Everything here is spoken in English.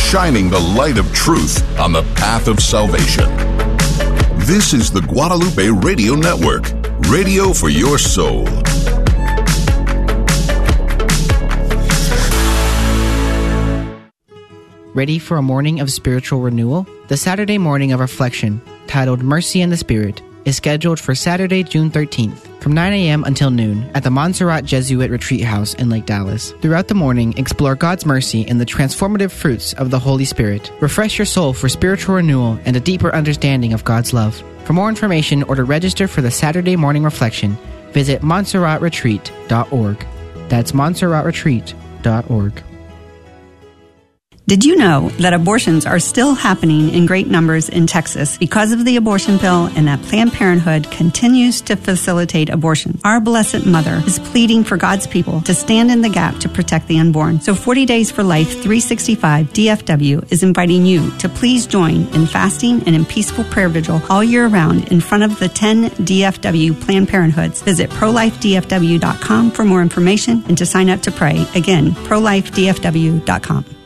shining the light of truth on the path of salvation. This is the Guadalupe Radio Network, radio for your soul. Ready for a morning of spiritual renewal? The Saturday morning of reflection, titled Mercy in the Spirit, is scheduled for Saturday, June 13th, from 9 a.m. until noon at the Montserrat Jesuit Retreat House in Lake Dallas. Throughout the morning, explore God's mercy and the transformative fruits of the Holy Spirit. Refresh your soul for spiritual renewal and a deeper understanding of God's love. For more information or to register for the Saturday morning reflection, visit MontserratRetreat.org. That's MontserratRetreat.org. Did you know that abortions are still happening in great numbers in Texas because of the abortion pill, and that Planned Parenthood continues to facilitate abortion? Our Blessed Mother is pleading for God's people to stand in the gap to protect the unborn. So 40 Days for Life 365 DFW is inviting you to please join in fasting and in peaceful prayer vigil all year round in front of the 10 DFW Planned Parenthoods. Visit ProLifeDFW.com for more information and to sign up to pray. Again, ProLifeDFW.com.